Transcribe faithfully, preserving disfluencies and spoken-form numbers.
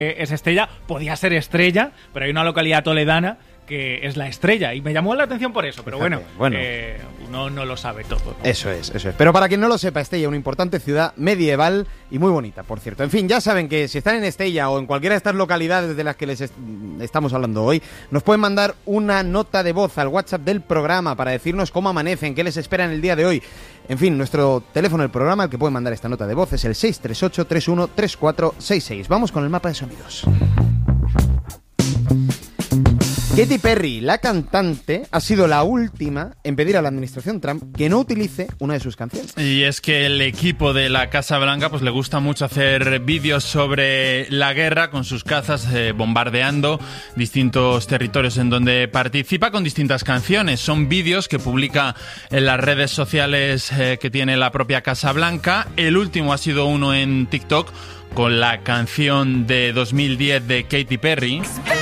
es Estella, podía ser Estrella, pero hay una localidad toledana que es La Estrella, y me llamó la atención por eso, pero Fíjate, bueno, bueno. Eh, uno no lo sabe todo, ¿no? Eso es, eso es. Pero para quien no lo sepa, Estella, una importante ciudad medieval y muy bonita, por cierto. En fin, ya saben que si están en Estella o en cualquiera de estas localidades de las que les est- estamos hablando hoy, nos pueden mandar una nota de voz al WhatsApp del programa para decirnos cómo amanecen, qué les espera en el día de hoy. En fin, nuestro teléfono del programa, al que pueden mandar esta nota de voz, es el seis tres ocho, tres uno, tres cuatro seis seis. Vamos con el mapa de sonidos. Katy Perry, la cantante, ha sido la última en pedir a la administración Trump que no utilice una de sus canciones. Y es que el equipo de la Casa Blanca pues le gusta mucho hacer vídeos sobre la guerra con sus cazas eh, bombardeando distintos territorios en donde participa con distintas canciones. Son vídeos que publica en las redes sociales eh, que tiene la propia Casa Blanca. El último ha sido uno en TikTok con la canción de dos mil diez de Katy Perry.